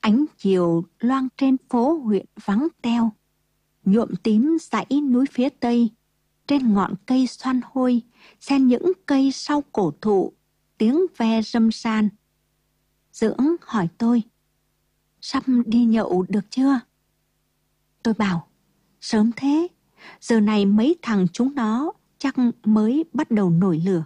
Ánh chiều loang trên phố huyện vắng teo, nhuộm tím dãy núi phía tây. Trên ngọn cây xoan hôi, xen những cây sau cổ thụ, tiếng ve râm ran. Dưỡng hỏi tôi, sắp đi nhậu được chưa? Tôi bảo, sớm thế, giờ này mấy thằng chúng nó chắc mới bắt đầu nổi lửa.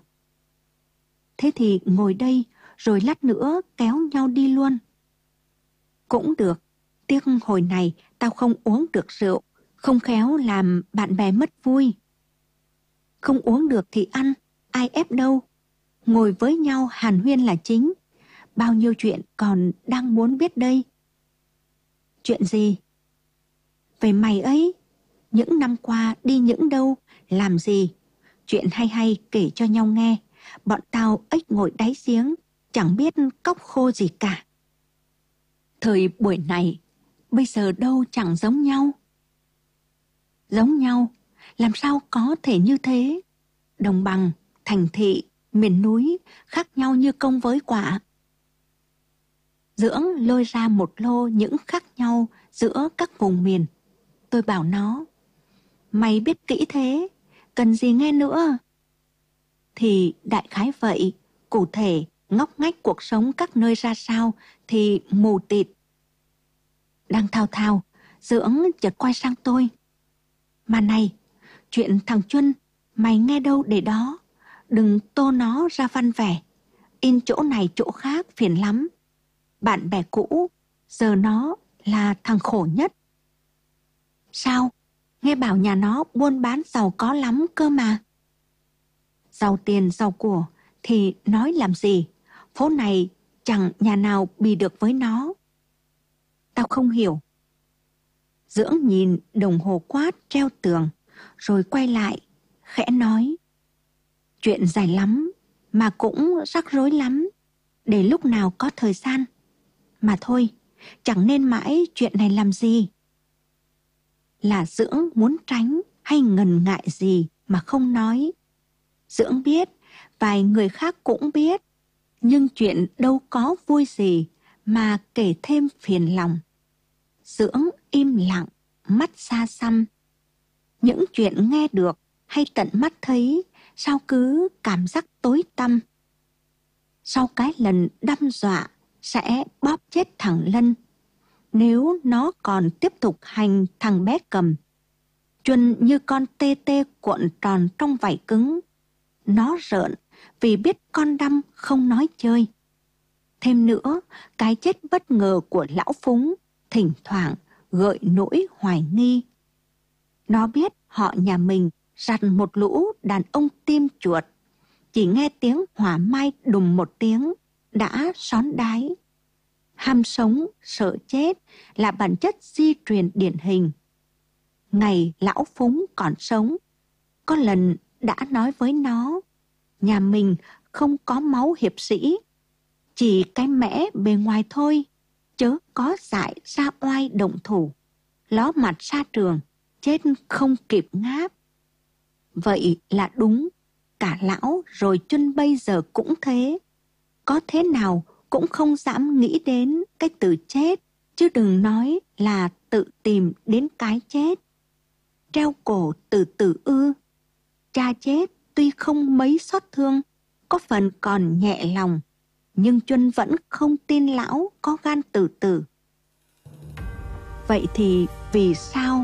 Thế thì ngồi đây rồi lát nữa kéo nhau đi luôn. Cũng được, tiếc hồi này tao không uống được rượu, không khéo làm bạn bè mất vui. Không uống được thì ăn, ai ép đâu. Ngồi với nhau hàn huyên là chính. Bao nhiêu chuyện còn đang muốn biết đây. Chuyện gì? Về mày ấy, những năm qua đi những đâu, làm gì? Chuyện hay hay kể cho nhau nghe. Bọn tao ếch ngồi đáy giếng, chẳng biết cóc khô gì cả. Thời buổi này, bây giờ đâu chẳng giống nhau. Giống nhau, làm sao có thể như thế? Đồng bằng, thành thị, miền núi khác nhau như công với quả. Dưỡng lôi ra một lô những khác nhau giữa các vùng miền. Tôi bảo nó, mày biết kỹ thế, cần gì nghe nữa? Thì đại khái vậy, cụ thể ngóc ngách cuộc sống các nơi ra sao thì mù tịt. Đang thao thao, Dưỡng chợt quay sang tôi. Mà này, chuyện thằng Chuân, mày nghe đâu để đó, đừng tô nó ra văn vẻ. In chỗ này chỗ khác phiền lắm. Bạn bè cũ, giờ nó là thằng khổ nhất. Sao? Nghe bảo nhà nó buôn bán giàu có lắm cơ mà. Giàu tiền giàu của thì nói làm gì, phố này chẳng nhà nào bì được với nó. Tao không hiểu. Dưỡng nhìn đồng hồ quát treo tường, rồi quay lại, khẽ nói. Chuyện dài lắm, mà cũng rắc rối lắm, để lúc nào có thời gian. Mà thôi, chẳng nên mãi chuyện này làm gì. Là Dưỡng muốn tránh hay ngần ngại gì mà không nói. Dưỡng biết, vài người khác cũng biết, nhưng chuyện đâu có vui gì mà kể thêm phiền lòng. Dưỡng im lặng, mắt xa xăm. Những chuyện nghe được hay tận mắt thấy, sao cứ cảm giác tối tăm. Sau cái lần đâm dọa sẽ bóp chết thằng Lân, nếu nó còn tiếp tục hành thằng bé Cầm. Chuân như con tê tê cuộn tròn trong vảy cứng. Nó rợn vì biết con đăm không nói chơi. Thêm nữa, cái chết bất ngờ của lão Phúng thỉnh thoảng gợi nỗi hoài nghi. Nó biết họ nhà mình rặt một lũ đàn ông tim chuột. Chỉ nghe tiếng hỏa mai đùng một tiếng đã xón đái. Ham sống, sợ chết là bản chất di truyền điển hình. Ngày lão Phúng còn sống, có lần đã nói với nó, nhà mình không có máu hiệp sĩ, chỉ cái mẽ bề ngoài thôi, chớ có dại ra oai động thủ, ló mặt xa trường, chết không kịp ngáp. Vậy là đúng, cả lão rồi Chuân bây giờ cũng thế. Có thế nào cũng không dám nghĩ đến cái từ chết, chứ đừng nói là tự tìm đến cái chết. Treo cổ từ từ ư? Cha chết tuy không mấy xót thương, có phần còn nhẹ lòng, nhưng Chuân vẫn không tin lão có gan từ từ. Vậy thì vì sao?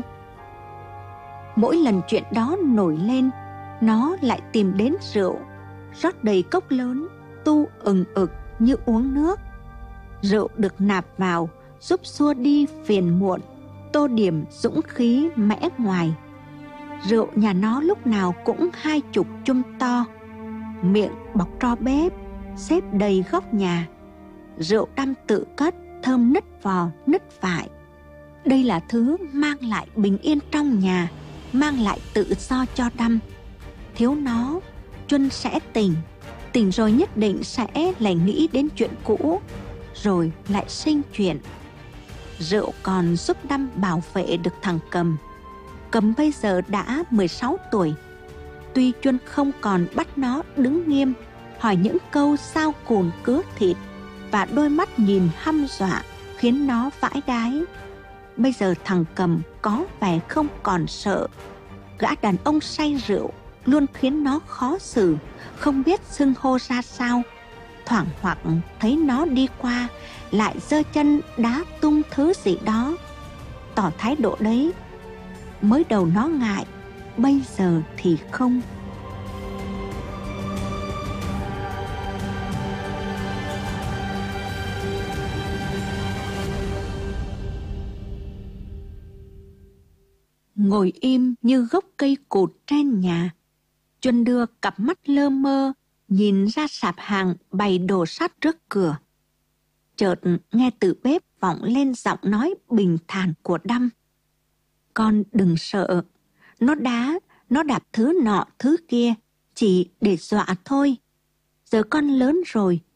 Mỗi lần chuyện đó nổi lên, nó lại tìm đến rượu, rót đầy cốc lớn, tu ừng ực như uống nước. Rượu được nạp vào giúp xua đi phiền muộn, tô điểm dũng khí mẽ ngoài. Rượu nhà nó lúc nào cũng 20 chum to, miệng bọc tro bếp, xếp đầy góc nhà. Rượu đăm tự cất, thơm nứt vò, nứt vại. Đây là thứ mang lại bình yên trong nhà, mang lại tự do cho đăm. Thiếu nó, Chuân sẽ tỉnh rồi nhất định sẽ lại nghĩ đến chuyện cũ, rồi lại sinh chuyện. Rượu còn giúp đăm bảo vệ được thằng Cầm. Cầm bây giờ đã 16 tuổi. Tuy Chuân không còn bắt nó đứng nghiêm, hỏi những câu sao cùn cứa thịt, và đôi mắt nhìn hăm dọa khiến nó vãi đái. Bây giờ thằng Cầm có vẻ không còn sợ. Gã đàn ông say rượu luôn khiến nó khó xử, không biết xưng hô ra sao. Thoảng hoặc thấy nó đi qua, lại giơ chân đá tung thứ gì đó, tỏ thái độ đấy. Mới đầu nó ngại, bây giờ thì không. Ngồi im như gốc cây cột trên nhà, Chuân đưa cặp mắt lơ mơ nhìn ra sạp hàng bày đồ sắt trước cửa. Chợt nghe từ bếp vọng lên giọng nói bình thản của Đăm. Con đừng sợ, nó đạp thứ nọ thứ kia chỉ để dọa thôi. Giờ con lớn rồi,